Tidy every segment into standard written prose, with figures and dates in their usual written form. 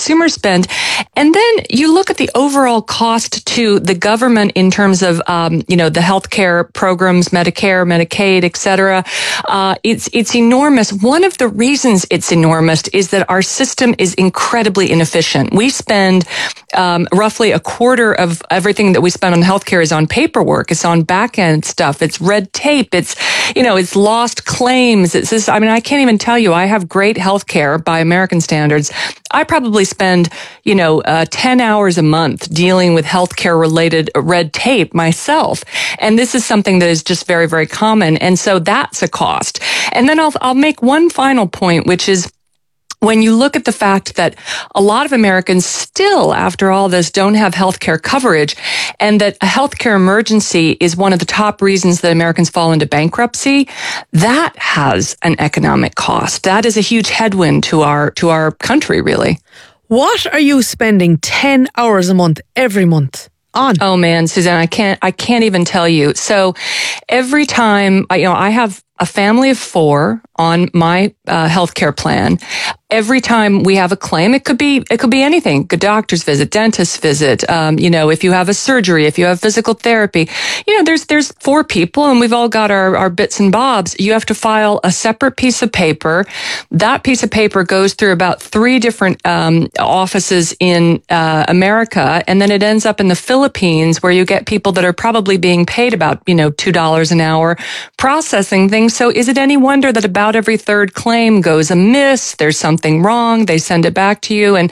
consumers spend. And then you look at the overall cost to the government in terms of, the healthcare programs, Medicare, Medicaid, et cetera. It's enormous. One of the reasons it's enormous is that our system is incredibly inefficient. We spend roughly a quarter of everything that we spend on healthcare is on paperwork. It's on back end stuff. It's red tape. It's lost claims. It's this, I can't even tell you, I have great healthcare by American standards. I probably spend, 10 hours a month dealing with healthcare related red tape myself. And this is something that is just very, very common. And so that's a cost. And then I'll make one final point, which is, when you look at the fact that a lot of Americans still, after all this, don't have healthcare coverage, and that a healthcare emergency is one of the top reasons that Americans fall into bankruptcy, that has an economic cost. That is a huge headwind to our country, really. What are you spending 10 hours a month, every month on? Oh man, Suzanne, I can't even tell you. So every time, I have a family of 4 on my healthcare plan. Every time we have a claim, it could be anything. A doctor's visit, dentist visit. If you have a surgery, if you have physical therapy, there's 4 people and we've all got our bits and bobs. You have to file a separate piece of paper. That piece of paper goes through about 3 different offices in America, and then it ends up in the Philippines, where you get people that are probably being paid about $2 an hour processing things. So is it any wonder that about every 3rd claim goes amiss? There's something wrong. They send it back to you. And,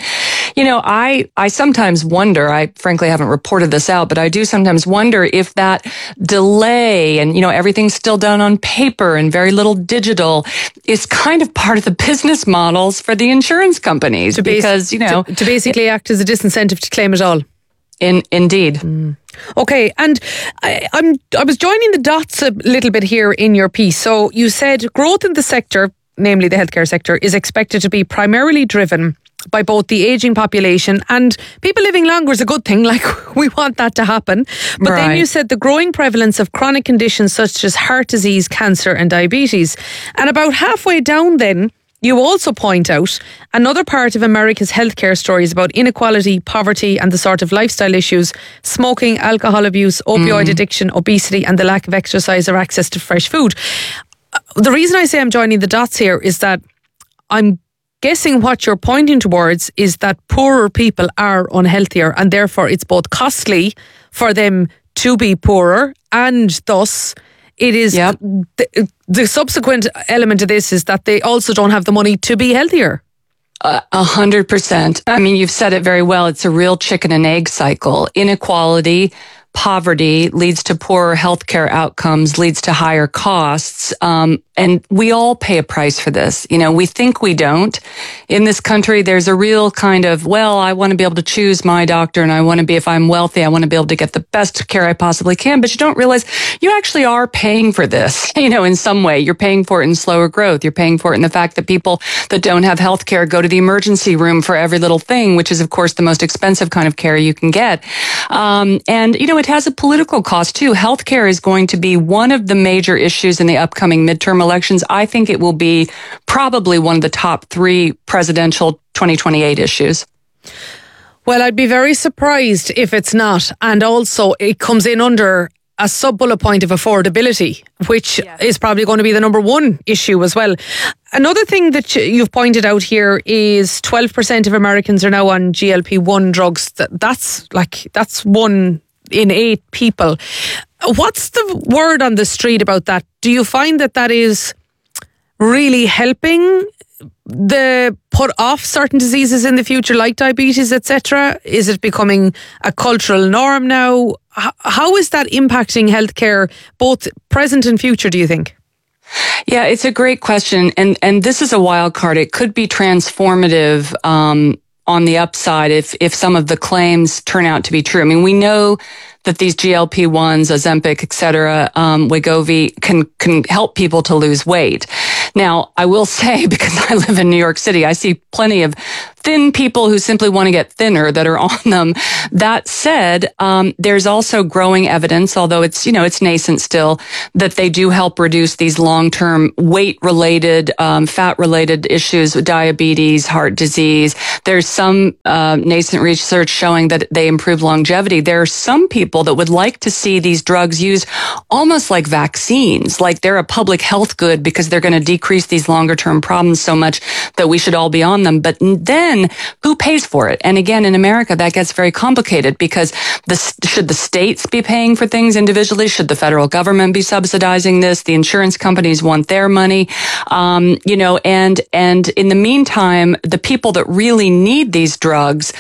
I sometimes wonder, I frankly haven't reported this out, but I do sometimes wonder if that delay and, everything's still done on paper and very little digital is kind of part of the business models for the insurance companies. To basically act as a disincentive to claim it all. Indeed. Okay, and I was joining the dots a little bit here in your piece. So you said growth in the sector, namely the healthcare sector, is expected to be primarily driven by both the ageing population and people living longer is a good thing. Like, we want that to happen. But right. Then you said the growing prevalence of chronic conditions such as heart disease, cancer and diabetes. And about halfway down then, you also point out another part of America's healthcare story is about inequality, poverty and the sort of lifestyle issues, smoking, alcohol abuse, opioid addiction, obesity and the lack of exercise or access to fresh food. The reason I say I'm joining the dots here is that I'm guessing what you're pointing towards is that poorer people are unhealthier and therefore it's both costly for them to be poorer and thus it is the subsequent element to this is that they also don't have the money to be healthier. 100%. You've said it very well. It's a real chicken and egg cycle. Inequality, poverty leads to poorer healthcare outcomes, leads to higher costs. And we all pay a price for this. We think we don't. In this country, there's a real kind of, I want to be able to choose my doctor and I want to be, if I'm wealthy, I want to be able to get the best care I possibly can. But you don't realize you actually are paying for this, in some way. You're paying for it in slower growth. You're paying for it in the fact that people that don't have health care go to the emergency room for every little thing, which is, of course, the most expensive kind of care you can get. It has a political cost too. Healthcare is going to be one of the major issues in the upcoming midterm elections. I think it will be probably one of the top 3 presidential 2028 issues. Well, I'd be very surprised if it's not. And also it comes in under a sub-bullet point of affordability, which is probably going to be the number 1 issue as well. Another thing that you've pointed out here is 12% of Americans are now on GLP-1 drugs. That's 1 in 8 people. What's the word on the street about that? Do you find that is really helping the put off certain diseases in the future, like diabetes, etc.? Is it becoming a cultural norm now? How is that impacting healthcare, both present and future, do you think? Yeah, it's a great question. And this is a wild card. It could be transformative on the upside if some of the claims turn out to be true. We know that these GLP-1s, Ozempic, et cetera, Wegovy can help people to lose weight. Now, I will say, because I live in New York City, I see plenty of thin people who simply want to get thinner that are on them. That said, there's also growing evidence, although it's nascent still, that they do help reduce these long-term weight-related, fat-related issues, diabetes, heart disease. There's some nascent research showing that they improve longevity. There are some people that would like to see these drugs used almost like vaccines, like they're a public health good because they're going to decrease these longer-term problems so much that we should all be on them. But then who pays for it? And again, in America, that gets very complicated because should the states be paying for things individually? Should the federal government be subsidizing this? The insurance companies want their money, and in the meantime, the people that really need these drugs,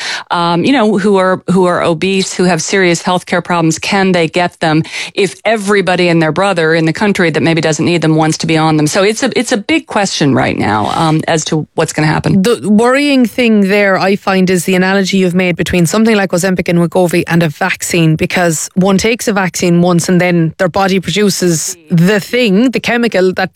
who are obese, who have serious healthcare problems, can they get them if everybody and their brother in the country that maybe doesn't need them wants to be on them? So it's a big question right now as to what's going to happen. The worrying thing there, I find, is the analogy you've made between something like Ozempic and Wegovy and a vaccine, because one takes a vaccine once and then their body produces the chemical that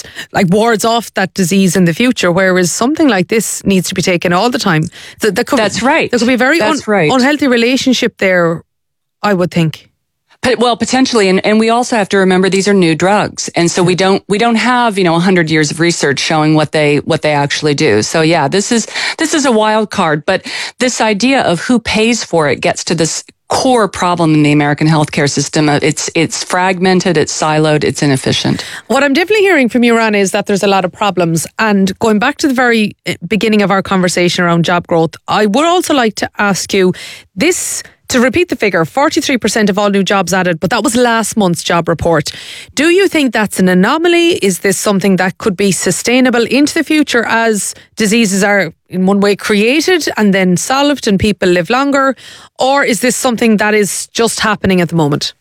wards off that disease in the future, whereas something like this needs to be taken all the time. That's right. There could be a very unhealthy relationship there, I would think. Well, potentially, and we also have to remember these are new drugs, and so we don't have 100 years of research showing what they actually do. So yeah, this is a wild card, but this idea of who pays for it gets to this core problem in the American healthcare system. It's fragmented, it's siloed, it's inefficient. What I'm definitely hearing from you, Rana, is that there's a lot of problems. And going back to the very beginning of our conversation around job growth, I would also like to ask you this. To repeat the figure, 43% of all new jobs added, but that was last month's job report. Do you think that's an anomaly? Is this something that could be sustainable into the future as diseases are in one way created and then solved and people live longer? Or is this something that is just happening at the moment?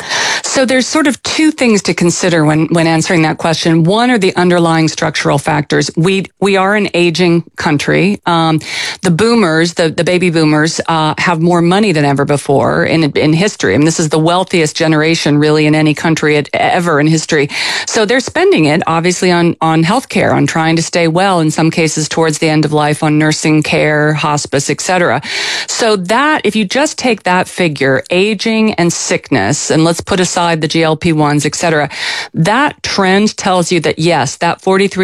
So there's sort of two things to consider when answering that question. One are the underlying structural factors. We are an aging country. The boomers, the baby boomers, have more money than ever before in history. I mean, this is the wealthiest generation really in any country ever in history. So they're spending it obviously on healthcare, on trying to stay well, in some cases towards the end of life, on nursing care, hospice, etc. So that, if you just take that figure, aging and sickness, and let's put aside the GLP-1s, et cetera, that trend tells you that, yes, that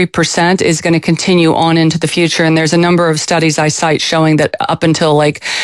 43% is going to continue on into the future. And there's a number of studies I cite showing that up until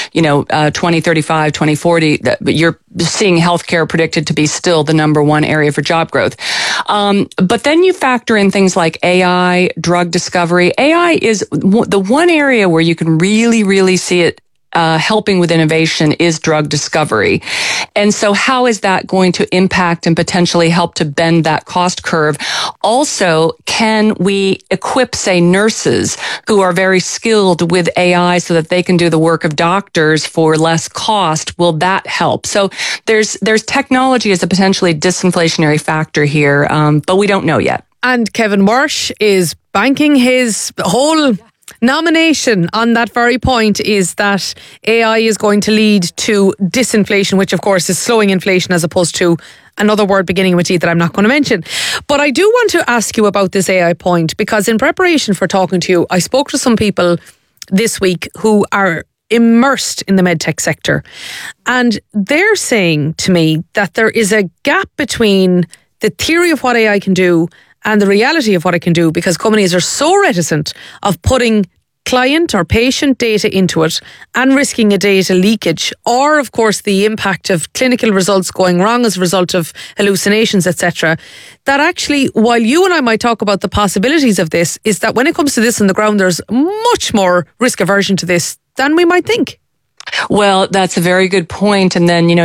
2035, 2040, that you're seeing healthcare predicted to be still the number one area for job growth. But then you factor in things like AI, drug discovery. AI is the one area where you can really, really see it helping with innovation is drug discovery. And so how is that going to impact and potentially help to bend that cost curve? Also, can we equip, say, nurses who are very skilled with AI so that they can do the work of doctors for less cost? Will that help? So there's technology as a potentially disinflationary factor here, but we don't know yet. And Kevin Walsh is banking his whole nomination on that very point, is that AI is going to lead to disinflation, which of course is slowing inflation, as opposed to another word beginning with T that I'm not going to mention. But I do want to ask you about this AI point, because in preparation for talking to you, I spoke to some people this week who are immersed in the medtech sector, and they're saying to me that there is a gap between the theory of what AI can do and the reality of what it can do, because companies are so reticent of putting client or patient data into it and risking a data leakage, or of course the impact of clinical results going wrong as a result of hallucinations, etc. That actually, while you and I might talk about the possibilities of this, is that when it comes to this on the ground, there's much more risk aversion to this than we might think. Well, that's a very good point. And then,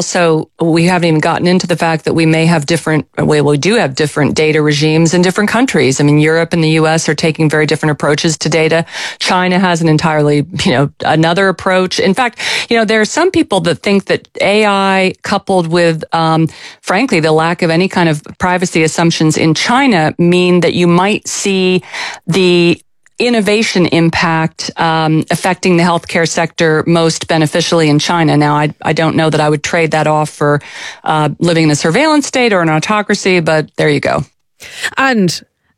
we haven't even gotten into the fact that we may have we do have different data regimes in different countries. I mean, Europe and the US are taking very different approaches to data. China has an entirely, another approach. In fact, there are some people that think that AI coupled with, frankly, the lack of any kind of privacy assumptions in China mean that you might see the innovation impact affecting the healthcare sector most beneficially in China. Now, I don't know that I would trade that off for living in a surveillance state or an autocracy, but there you go. And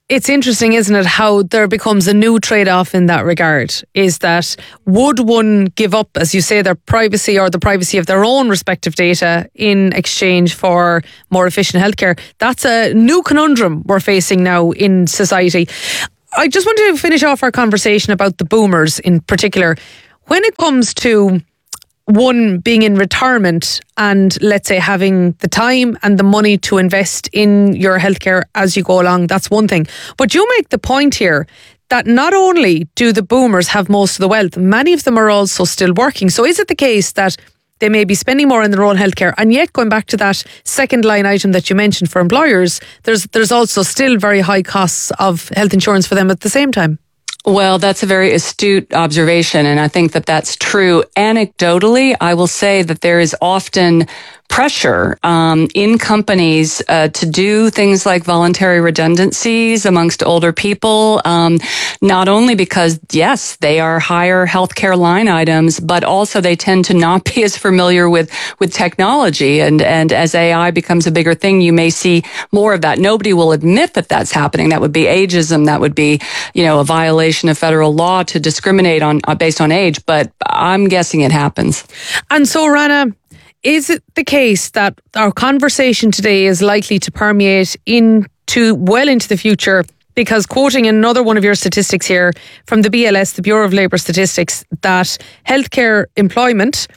It's interesting, isn't it, how there becomes a new trade-off in that regard, is that would one give up, as you say, their privacy or the privacy of their own respective data in exchange for more efficient healthcare? That's a new conundrum we're facing now in society. I just want to finish off our conversation about the boomers in particular. When it comes to one being in retirement and, let's say, having the time and the money to invest in your healthcare as you go along, that's one thing. But you make the point here that not only do the boomers have most of the wealth, many of them are also still working. So is it the case that they may be spending more on their own healthcare, and yet, going back to that second line item that you mentioned for employers, there's also still very high costs of health insurance for them at the same time? Well, that's a very astute observation, and I think that that's true. Anecdotally, I will say that there is often pressure in companies to do things like voluntary redundancies amongst older people, not only because, yes, they are higher healthcare line items, but also they tend to not be as familiar with technology. And as AI becomes a bigger thing, you may see more of that. Nobody will admit that that's happening. That would be ageism. That would be, a violation of federal law to discriminate on based on age. But I'm guessing it happens. And so, Rana, is it the case that our conversation today is likely to permeate well into the future? Because, quoting another one of your statistics here from the BLS, the Bureau of Labour Statistics, that healthcare employment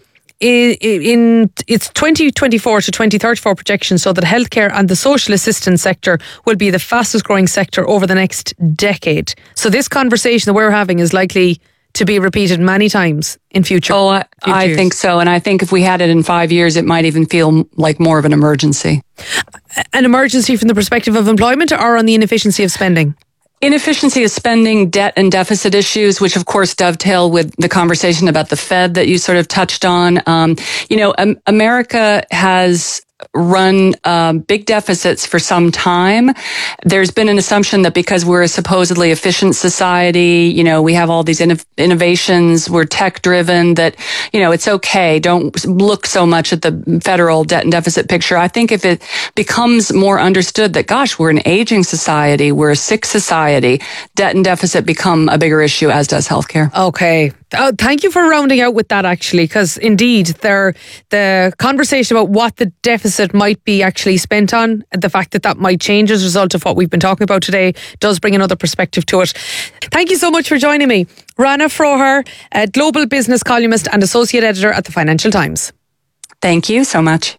in its 2024 to 2034 projections show that healthcare and the social assistance sector will be the fastest growing sector over the next decade. So this conversation that we're having is likely to be repeated many times in future. Oh, I think so. And I think if we had it in 5 years, it might even feel like more of an emergency. An emergency from the perspective of employment, or on the inefficiency of spending? Inefficiency of spending, debt and deficit issues, which of course dovetail with the conversation about the Fed that you sort of touched on. America has run big deficits for some time. There's been an assumption that because we're a supposedly efficient society, we have all these innovations, we're tech driven, that, it's okay. Don't look so much at the federal debt and deficit picture. I think if it becomes more understood that, gosh, we're an aging society, we're a sick society, debt and deficit become a bigger issue, as does healthcare. Okay. Thank you for rounding out with that, actually, because indeed the conversation about what the deficit might be actually spent on, the fact that might change as a result of what we've been talking about today, does bring another perspective to it. Thank you so much for joining me. Rana Froher, a global business columnist and associate editor at the Financial Times. Thank you so much.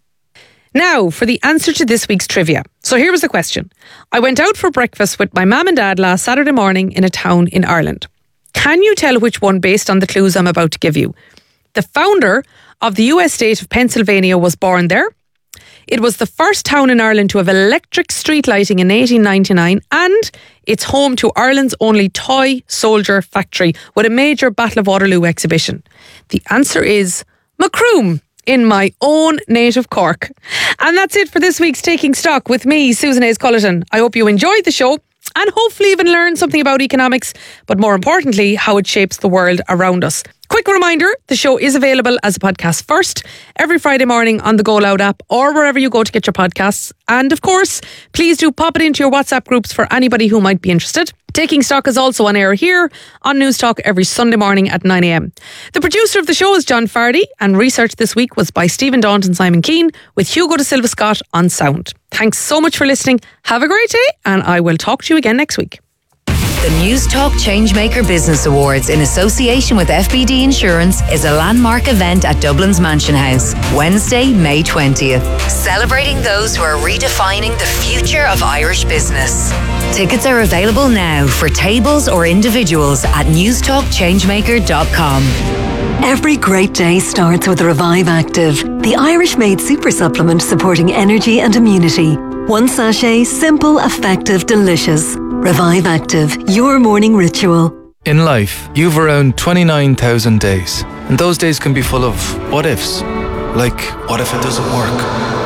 Now, for the answer to this week's trivia. So here was the question. I went out for breakfast with my mum and dad last Saturday morning in a town in Ireland. Can you tell which one based on the clues I'm about to give you? The founder of the US state of Pennsylvania was born there. It was the first town in Ireland to have electric street lighting in 1899, and it's home to Ireland's only toy soldier factory with a major Battle of Waterloo exhibition. The answer is Macroom, in my own native Cork. And that's it for this week's Taking Stock with me, Susan Hayes Cullerton. I hope you enjoyed the show and hopefully even learned something about economics, but more importantly, how it shapes the world around us. Quick reminder, the show is available as a podcast first every Friday morning on the Go Loud app or wherever you go to get your podcasts. And of course, please do pop it into your WhatsApp groups for anybody who might be interested. Taking Stock is also on air here on News Talk every Sunday morning at 9 a.m. The producer of the show is John Fardy, and research this week was by Stephen Daunt and Simon Keane, with Hugo de Silva Scott on sound. Thanks so much for listening. Have a great day, and I will talk to you again next week. The News Talk Changemaker Business Awards, in association with FBD Insurance, is a landmark event at Dublin's Mansion House, Wednesday, May 20th, celebrating those who are redefining the future of Irish business. Tickets are available now for tables or individuals at newstalkchangemaker.com. Every great day starts with Revive Active, the Irish-made super supplement supporting energy and immunity. One sachet, simple, effective, delicious. Revive Active, your morning ritual. In life, you've around 29,000 days, and those days can be full of what ifs. Like, what if it doesn't work?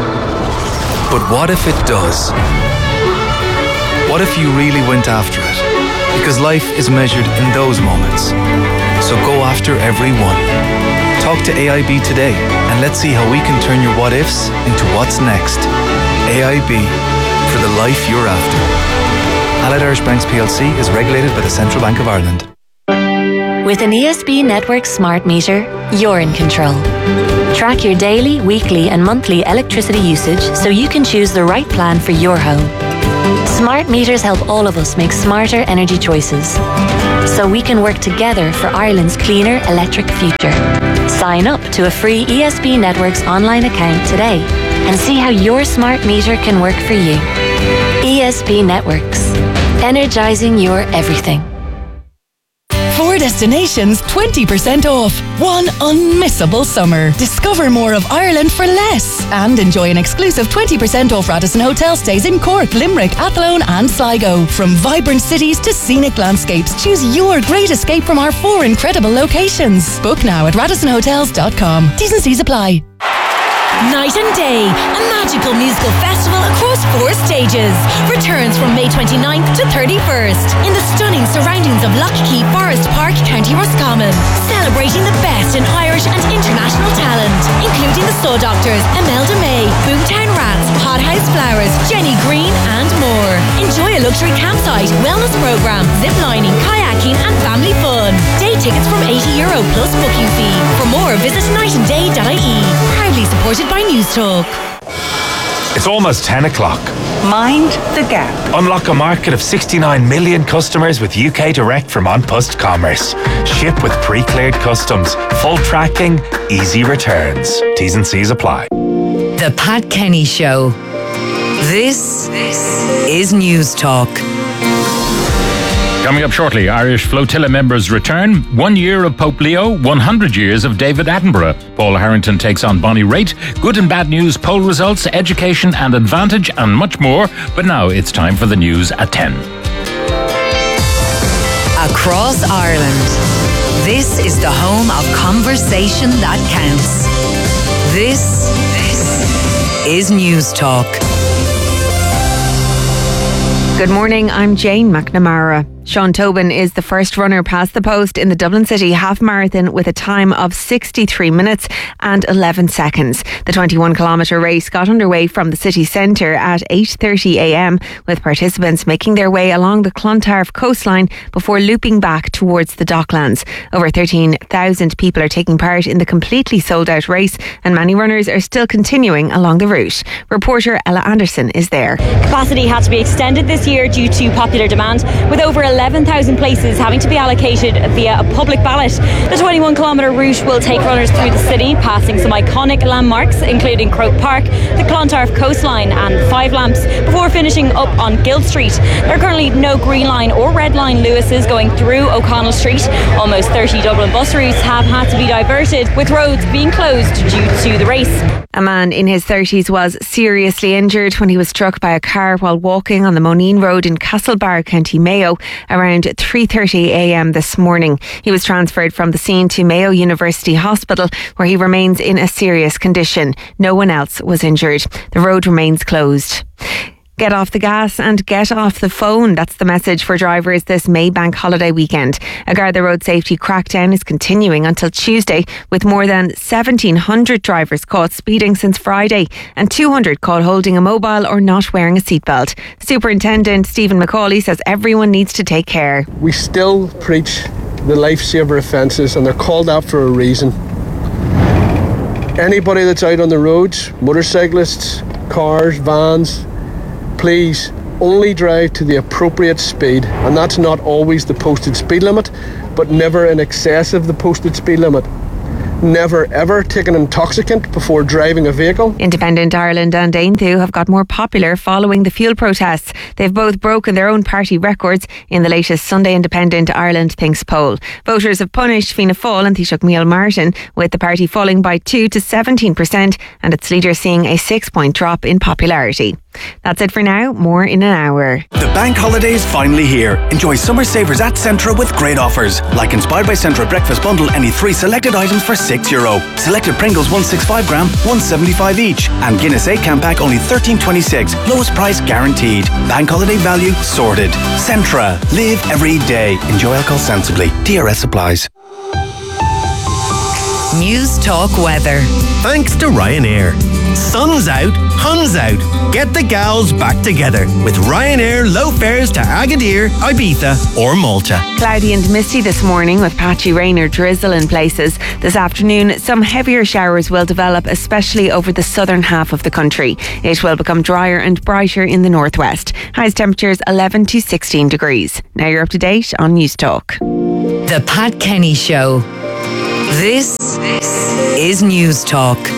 But what if it does? What if you really went after it? Because life is measured in those moments. So go after every one. Talk to AIB today, and let's see how we can turn your what ifs into what's next. AIB, for the life you're after. Allied Irish Banks plc is regulated by the Central Bank of Ireland. With an ESB Network smart meter, you're in control. Track your daily, weekly and monthly electricity usage so you can choose the right plan for your home. Smart meters help all of us make smarter energy choices, so we can work together for Ireland's cleaner electric future. Sign up to a free ESB Networks online account today and see how your smart meter can work for you. ESB Networks. Energising your everything. 4 destinations, 20% off. One unmissable summer. Discover more of Ireland for less. And enjoy an exclusive 20% off Radisson Hotel stays in Cork, Limerick, Athlone and Sligo. From vibrant cities to scenic landscapes, choose your great escape from our 4 incredible locations. Book now at radissonhotels.com. T's and C's apply. Night and Day, a magical musical festival across 4 stages, returns from May 29th to 31st in the stunning surroundings of Lough Forest Park, County Roscommon, celebrating the best in Irish and international talent, including the Soul Doctors, Imelda May, Boomtown Rats, Hothouse Flowers, Jenny Green and more. Enjoy a luxury campsite, wellness programme, ziplining, kayaking and family fun. Day tickets from €80 plus booking fee. For more, visit nightanday.ie. Proudly supported by News Talk. It's almost 10 o'clock. Mind the gap. Unlock a market of 69 million customers with UK Direct from An Post Commerce. Ship with pre-cleared customs, full tracking, easy returns. T's and C's apply. The Pat Kenny Show. This is News Talk. Coming up shortly, Irish flotilla members return. 1 year of Pope Leo, 100 years of David Attenborough. Paul Harrington takes on Bonnie Raitt. Good and bad news, poll results, education and advantage, and much more. But now it's time for the news at 10. Across Ireland, this is the home of conversation that counts. This is News Talk. Good morning, I'm Jane McNamara. Sean Tobin is the first runner past the post in the Dublin City Half Marathon with a time of 63 minutes and 11 seconds. The 21-kilometre race got underway from the city centre at 8:30am, with participants making their way along the Clontarf coastline before looping back towards the Docklands. Over 13,000 people are taking part in the completely sold-out race, and many runners are still continuing along the route. Reporter Ella Anderson is there. Capacity had to be extended this year due to popular demand, with over 11,000 places having to be allocated via a public ballot. The 21-kilometre route will take runners through the city, passing some iconic landmarks including Croke Park, the Clontarf coastline and Five Lamps, before finishing up on Guild Street. There are currently no Green Line or Red Line Lewises going through O'Connell Street. Almost 30 Dublin bus routes have had to be diverted, with roads being closed due to the race. A man in his 30s was seriously injured when he was struck by a car while walking on the Moneen Road in Castlebar, County Mayo, around 3:30am this morning. He was transferred from the scene to Mayo University Hospital, where he remains in a serious condition. No one else was injured. The road remains closed. Get off the gas and get off the phone. That's the message for drivers this May bank holiday weekend. A Garda road safety crackdown is continuing until Tuesday, with more than 1,700 drivers caught speeding since Friday and 200 caught holding a mobile or not wearing a seatbelt. Superintendent Stephen McCauley says everyone needs to take care. We still preach the lifesaver offences, and they're called out for a reason. Anybody that's out on the roads, motorcyclists, cars, vans, please only drive to the appropriate speed, and that's not always the posted speed limit, but never in excess of the posted speed limit. Never ever take an intoxicant before driving a vehicle. Independent Ireland and Aonthu have got more popular following the fuel protests. They've both broken their own party records in the latest Sunday Independent Ireland Thinks poll. Voters have punished Fianna Fáil and Taoiseach Micheál Martin, with the party falling by 2 to 17% and its leader seeing a 6-point drop in popularity. That's it for now. More in an hour. The bank holiday is finally here. Enjoy summer savers at Centra with great offers. Like Inspired by Centra Breakfast Bundle, any 3 selected items for €6. Selected Pringles 165 gram, 175 each. And Guinness 8-can pack only $13.26. Lowest price guaranteed. Bank holiday value sorted. Centra. Live every day. Enjoy alcohol sensibly. DRS applies. News Talk weather. Thanks to Ryanair. Sun's out, Huns out. Get the gals back together with Ryanair low fares to Agadir, Ibiza or Malta. Cloudy and misty this morning with patchy rain or drizzle in places. This afternoon, some heavier showers will develop, especially over the southern half of the country. It will become drier and brighter in the northwest. Highest temperatures 11 to 16 degrees. Now you're up to date on News Talk. The Pat Kenny Show. This is News Talk.